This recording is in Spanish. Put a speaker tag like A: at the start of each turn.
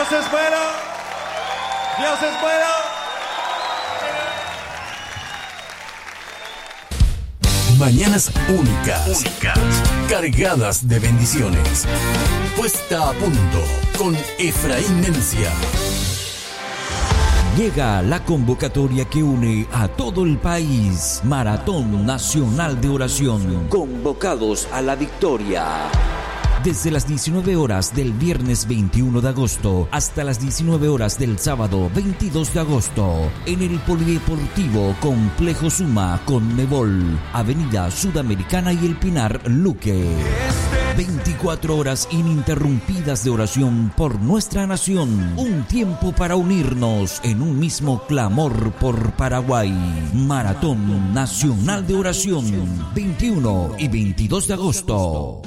A: Dios es bueno. Dios es bueno.
B: Mañanas únicas, cargadas de bendiciones. Puesta a punto con Efraín Mencia.
C: Llega la convocatoria que une a todo el país. Maratón Nacional de Oración. Convocados a la victoria. Desde las 19 horas del viernes 21 de agosto hasta las 19 horas del sábado 22 de agosto en el Polideportivo Complejo Suma Conmebol, Avenida Sudamericana y El Pinar, Luque. 24 horas ininterrumpidas de oración por nuestra nación. Un tiempo para unirnos en un mismo clamor por Paraguay. Maratón Nacional de Oración, 21 y 22 de agosto.